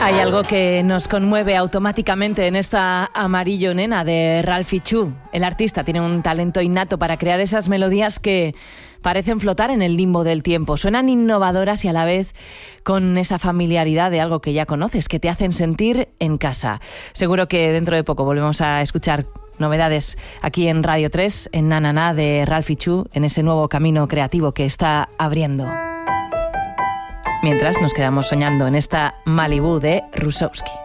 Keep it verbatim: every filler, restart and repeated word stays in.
Hay algo que nos conmueve automáticamente en esta Amarillo Nena de Ralphie Chu. El artista tiene un talento innato para crear esas melodías que parecen flotar en el limbo del tiempo. Suenan innovadoras y a la vez con esa familiaridad de algo que ya conoces, que te hacen sentir en casa. Seguro que dentro de poco volvemos a escuchar novedades aquí en Radio tres, en Na Na Na de Ralphie Chu, en ese nuevo camino creativo que está abriendo. Mientras nos quedamos soñando en esta Malibú de Rusowski.